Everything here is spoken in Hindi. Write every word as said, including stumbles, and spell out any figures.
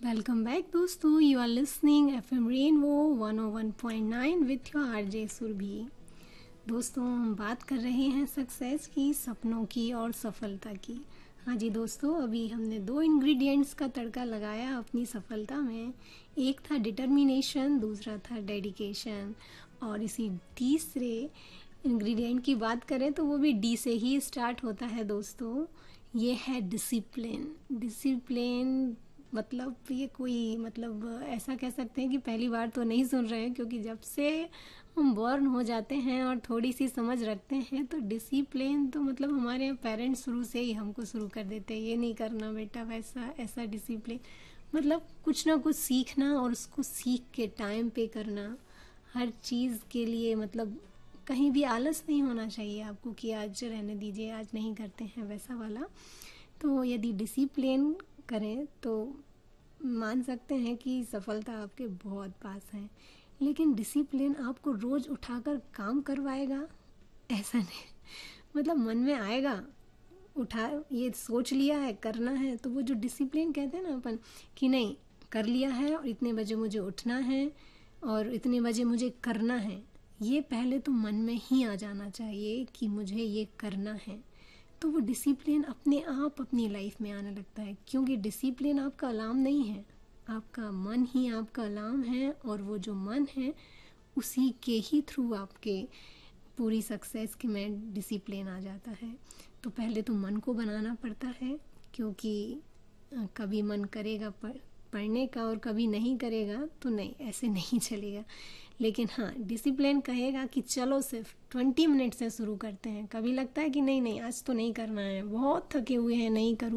वेलकम बैक दोस्तों, you are listening F M rainbow one O one point nine with your R J Surabhi. दोस्तों, हम बात कर रहे हैं सक्सेस की, सपनों की और सफलता की। हाँ जी दोस्तों, अभी हमने दो इंग्रेडिएंट्स का तड़का लगाया अपनी सफलता में। एक था डिटर्मिनेशन, दूसरा था डेडिकेशन। और इसी तीसरे इंग्रेडिएंट की बात करें तो वो भी डी से ही स्टार्ट होता है दोस्तों। ये है डिसिप्लिन। डिसिप्लिन मतलब ये कोई मतलब ऐसा कह सकते हैं कि पहली बार तो नहीं सुन रहे हैं, क्योंकि जब से हम बॉर्न हो जाते हैं और थोड़ी सी समझ रखते हैं तो डिसिप्लिन तो मतलब हमारे पेरेंट्स शुरू से ही हमको शुरू कर देते हैं, ये नहीं करना बेटा, वैसा ऐसा डिसिप्लिन। मतलब कुछ ना कुछ सीखना और उसको सीख के टाइम पे करना, हर चीज़ के लिए मतलब कहीं भी आलस नहीं होना चाहिए आपको कि आज रहने दीजिए, आज नहीं करते हैं, वैसा वाला। तो यदि डिसिप्लिन करें तो मान सकते हैं कि सफलता आपके बहुत पास है। लेकिन डिसिप्लिन आपको रोज़ उठाकर काम करवाएगा ऐसा नहीं। मतलब मन में आएगा, उठा ये सोच लिया है करना है, तो वो जो डिसिप्लिन कहते हैं ना अपन कि नहीं कर लिया है और इतने बजे मुझे उठना है और इतने बजे मुझे करना है, ये पहले तो मन में ही आ जाना चाहिए कि मुझे ये करना है। तो वो डिसिप्लिन अपने आप अपनी लाइफ में आने लगता है, क्योंकि डिसिप्लिन आपका अलार्म नहीं है, आपका मन ही आपका अलार्म है। और वो जो मन है उसी के ही थ्रू आपके पूरी सक्सेस के में डिसिप्लिन आ जाता है। तो पहले तो मन को बनाना पड़ता है, क्योंकि कभी मन करेगा पढ़ पढ़ने का और कभी नहीं करेगा तो नहीं, ऐसे नहीं चलेगा। लेकिन हाँ, डिसिप्लिन कहेगा कि चलो सिर्फ ट्वेंटी मिनट से शुरू करते हैं। कभी लगता है कि नहीं नहीं आज तो नहीं करना है, बहुत थके हुए हैं, नहीं करूँ